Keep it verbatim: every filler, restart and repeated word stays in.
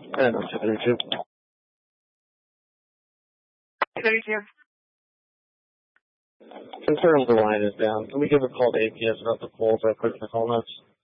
And two thirty-two. thirty-two. Confirm the line is down. Can we give a call to A P S about the polls real quick for call notes?